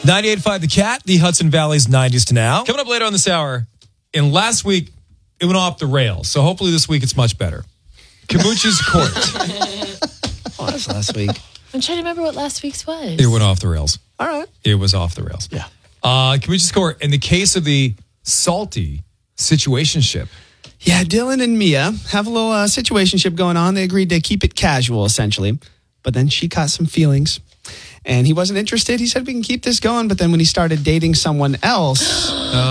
98.5 The Cat, the Hudson Valley's 90s to now. Coming up later on this hour, and last week, it went off the rails. So hopefully this week it's much better. Kamuch's Court. Oh, that's last week. I'm trying to remember what last week's was. It went off the rails. All right. It was off the rails. Yeah. Kamuch's Court, in the case of the salty situationship. Yeah, Dylan and Mia have a little situationship going on. They agreed to keep it casual, essentially. But then she caught some feelings. And he wasn't interested. He said, we can keep this going. But then when he started dating someone else,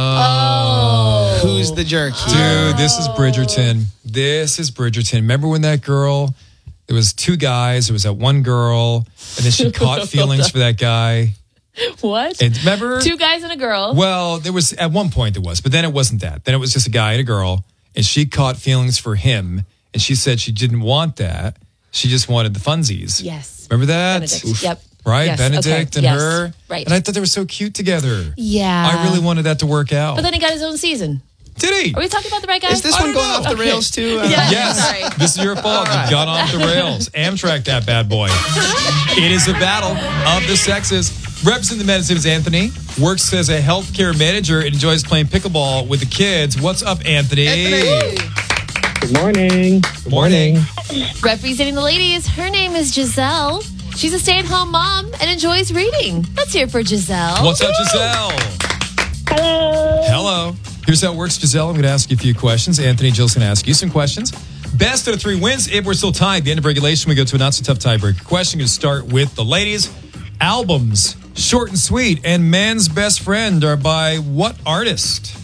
who's the jerk here? Dude, this is Bridgerton. This is Bridgerton. Remember when that girl, there was two guys, there was that one girl, and then she caught feelings for that guy. What? And remember? Two guys and a girl. Well, there was, at one point there was, but then it wasn't that. Then it was just a guy and a girl, and she caught feelings for him, and she said she didn't want that. She just wanted the funsies. Yes. Remember that? Benedict. Yep. Right? Yes, Benedict okay. and Yes. her. Right. And I thought they were so cute together. Yeah. I really wanted that to work out. But then he got his own season. Did he? Are we talking about the right guy? Is this one going off the rails too? Yes. Sorry. This is your fault. You've gone off the rails. Amtrak that bad boy. It is a battle of the sexes. Representing the men, his name is Anthony. Works as a healthcare manager and enjoys playing pickleball with the kids. What's up, Anthony? Good morning. Good morning. Representing the ladies, her name is Giselle. She's a stay-at-home mom and enjoys reading. Let's hear it for Giselle. What's up, Giselle? Hello. Hello. Here's how it works, Giselle. I'm going to ask you a few questions. Anthony and Jill's going to ask you some questions. Best out of three wins. If we're still tied, at the end of regulation, we go to a not-so-tough tiebreaker question. Going to start with the ladies. Albums, Short and Sweet, and Man's Best Friend are by what artist?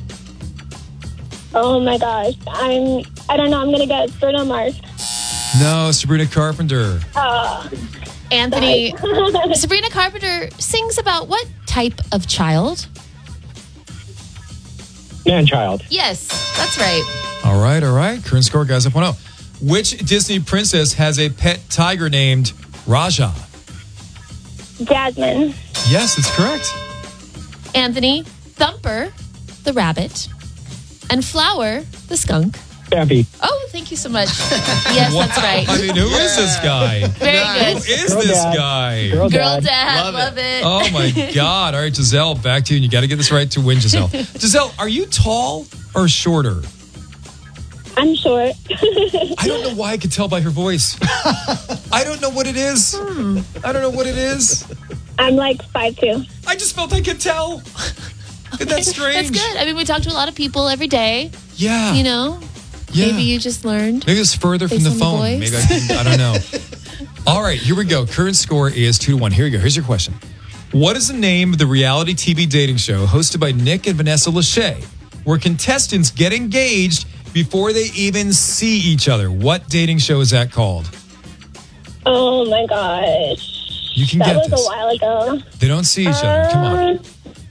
Oh my gosh. I don't know. I'm going to get Bruno Mars. No, Sabrina Carpenter. Anthony, Sabrina Carpenter sings about what type of child? Man-child. Yes, that's right. All right. Current score, guys, up 1-0. Which Disney princess has a pet tiger named Raja? Jasmine. Yes, that's correct. Anthony, Thumper, the rabbit, and Flower, the skunk. Bambi. Oh, thank you so much. Yes, Wow. that's right. I mean, who is this guy? Very Who good. is Girl this dad. guy? Girl Girl dad. dad, Love it. Oh my God. All right, Giselle, back to you. And you got to get this right to win, Giselle. Giselle, are you tall or shorter? I'm short. I don't know why I could tell by her voice. I don't know what it is. I don't know what it is. I'm like 5'2". I just felt I could tell. Isn't that strange? That's good. I mean, we talk to a lot of people every day, Yeah. you know? Yeah. Maybe you just learned. Maybe it's further from Based the on the phone. voice. Maybe I don't know. All right, here we go. Current score is 2-1. Here you go. Here's your question. What is the name of the reality TV dating show hosted by Nick and Vanessa Lachey, where contestants get engaged before they even see each other? What dating show is that called? Oh my gosh. You can That get was this. a while ago. They don't see each other. Come on.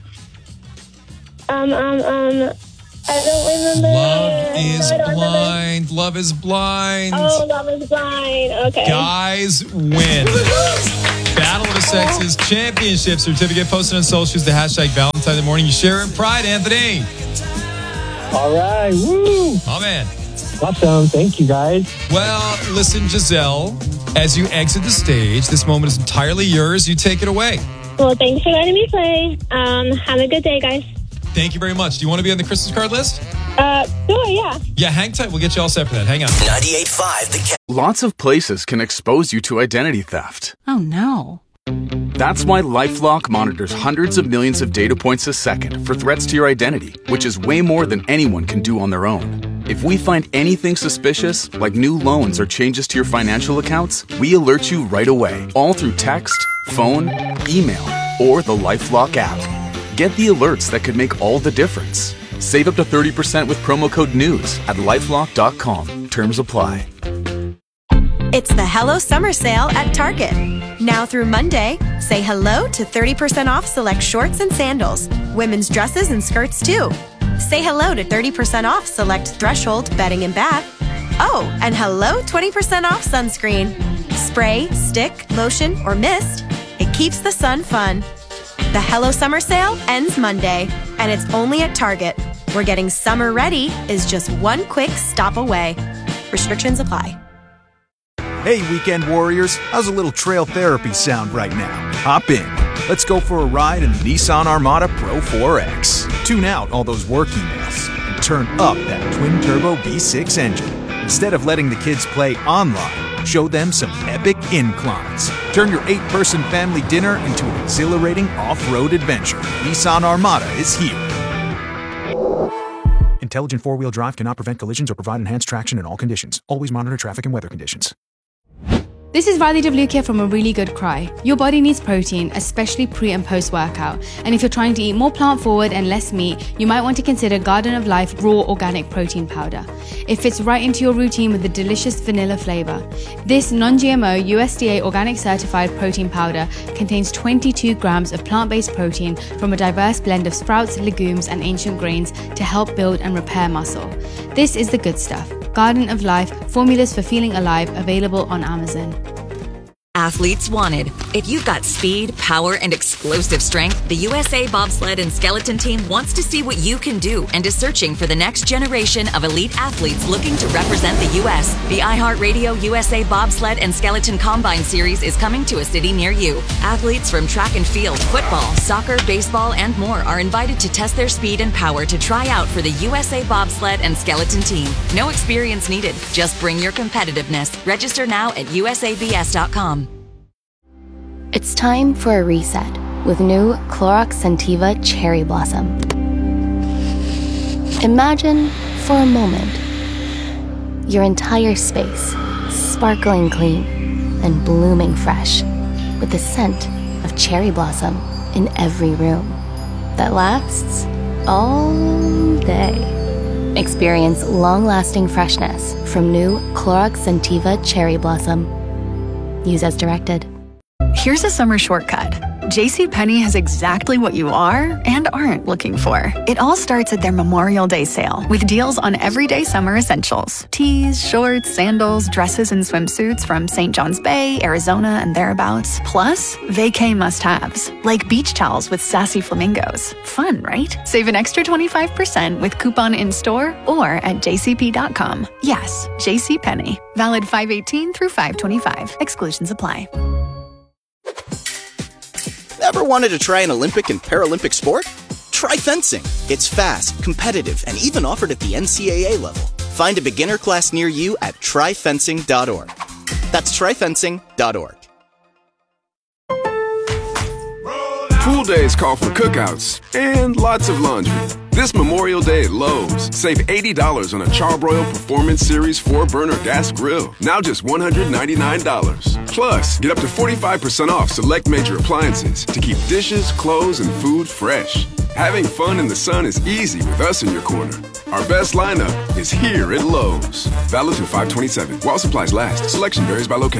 I don't remember. Love is I don't remember. blind. Love is blind. Oh, Love is Blind. Okay. Guys win. Battle of the Sexes Championship certificate posted on socials. The hashtag Valentine in the morning. You share in pride, Anthony. All right. Woo. Oh, man. Awesome. Thank you, guys. Well, listen, Giselle, as you exit the stage, this moment is entirely yours. You take it away. Well, thanks for letting me play. Have a good day, guys. Thank you very much. Do you want to be on the Christmas card list? Sure, yeah. Yeah, hang tight. We'll get you all set for that. Hang on. 98.5 The Cat. Lots of places can expose you to identity theft. Oh no. That's why LifeLock monitors hundreds of millions of data points a second for threats to your identity, which is way more than anyone can do on their own. If we find anything suspicious, like new loans or changes to your financial accounts, we alert you right away, all through text, phone, email, or the LifeLock app. Get the alerts that could make all the difference. Save up to 30% with promo code NEWS at LifeLock.com. Terms apply. It's the Hello Summer Sale at Target. Now through Monday, say hello to 30% off select shorts and sandals, women's dresses and skirts too. Say hello to 30% off select Threshold bedding and bath. Oh, and hello 20% off sunscreen. Spray, stick, lotion, or mist. It keeps the sun fun. The Hello Summer Sale ends Monday, and it's only at Target, where getting summer ready is just one quick stop away. Restrictions apply. Hey, weekend warriors, how's a little trail therapy sound right now? Hop in. Let's go for a ride in the Nissan Armada Pro 4X. Tune out all those work emails and turn up that twin-turbo V6 engine. Instead of letting the kids play online, show them some epic inclines. Turn your 8-person family dinner into an exhilarating off-road adventure. Nissan Armada is here. Intelligent four-wheel drive cannot prevent collisions or provide enhanced traction in all conditions. Always monitor traffic and weather conditions. This is Riley Devlukia from A Really Good Cry. Your body needs protein, especially pre and post workout. And if you're trying to eat more plant forward and less meat, you might want to consider Garden of Life Raw Organic Protein Powder. It fits right into your routine with a delicious vanilla flavor. This non-GMO USDA organic certified protein powder contains 22 grams of plant-based protein from a diverse blend of sprouts, legumes, and ancient grains to help build and repair muscle. This is the good stuff. Garden of Life, formulas for feeling alive, available on Amazon. Athletes wanted. If you've got speed, power, and explosive strength, the USA Bobsled and Skeleton Team wants to see what you can do and is searching for the next generation of elite athletes looking to represent the U.S. The iHeartRadio USA Bobsled and Skeleton Combine Series is coming to a city near you. Athletes from track and field, football, soccer, baseball, and more are invited to test their speed and power to try out for the USA Bobsled and Skeleton Team. No experience needed. Just bring your competitiveness. Register now at usabs.com. It's time for a reset with new Clorox Scentiva Cherry Blossom. Imagine, for a moment, your entire space sparkling clean and blooming fresh with the scent of cherry blossom in every room that lasts all day. Experience long-lasting freshness from new Clorox Scentiva Cherry Blossom. Use as directed. Here's a summer shortcut. JCPenney has exactly what you are and aren't looking for. It all starts at their Memorial Day sale with deals on everyday summer essentials. Tees, shorts, sandals, dresses, and swimsuits from St. John's Bay, Arizona, and thereabouts. Plus, vacay must-haves, like beach towels with sassy flamingos. Fun, right? Save an extra 25% with coupon in-store or at jcp.com. Yes, JCPenney. Valid 5/18 through 5/25. Exclusions apply. Ever wanted to try an Olympic and Paralympic sport? Try fencing. It's fast, competitive, and even offered at the NCAA level. Find a beginner class near you at tryfencing.org. That's tryfencing.org. Pool days call for cookouts and lots of laundry. This Memorial Day at Lowe's, save $80 on a Charbroil Performance Series 4-burner gas grill. Now just $199. Plus, get up to 45% off select major appliances to keep dishes, clothes, and food fresh. Having fun in the sun is easy with us in your corner. Our best lineup is here at Lowe's. Valid through 5/27. While supplies last. Selection varies by location.